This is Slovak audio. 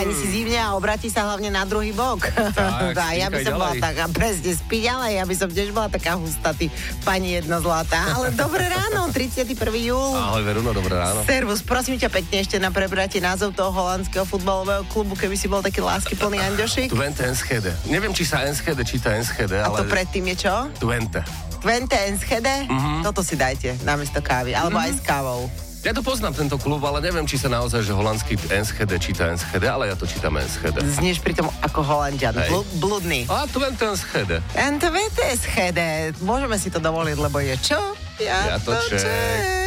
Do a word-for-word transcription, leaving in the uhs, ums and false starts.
Pani si zívne a obratí sa hlavne na druhý bok. Tak, a ja by som bola taká, presne, spí ďalej, ja by som tiež bola taká hustá, ty pani jedna zlatá. Ale dobré ráno, tridsiateho prvého júla. Ahoj, Veruno, dobré ráno. Servus, prosím ťa pekne ešte na prebratie názov toho holandského futbalového klubu, keby si bol taký láskyplný Anďošik. Twente Enschede. Neviem, či sa Enschede číta Enschede, ale... A to predtým je čo? Twente. Twente Enschede? Mm-hmm. Toto si dajte namiesto kávy, alebo mm-hmm. aj s kávou. Ja to poznám, tento klub, ale neviem, či sa naozaj, že holandský Enschede číta Enschede, ale ja to čítam Enschede. Znieš pritom ako Holanďan, Bl- bludný. A Twente Enschede. Twente Enschede. Môžeme si to dovoliť, lebo je čo? Ja, ja to ček.